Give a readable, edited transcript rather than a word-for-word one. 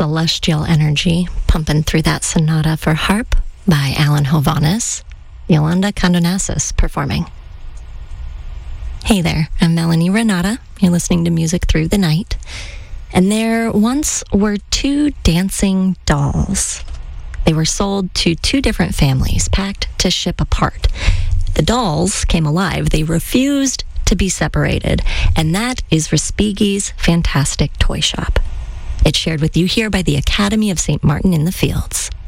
celestial energy pumping through that sonata for harp by Alan Hovhaness, Yolanda Condonassis performing. Hey there, I'm Melanie Renata. You're listening to Music Through the Night. And there once were two dancing dolls. They were sold to two different families, packed to ship apart. The dolls came alive. They refused to be separated. And that is Respighi's fantastic toy shop. It's shared with you here by the Academy of St. Martin in the Fields.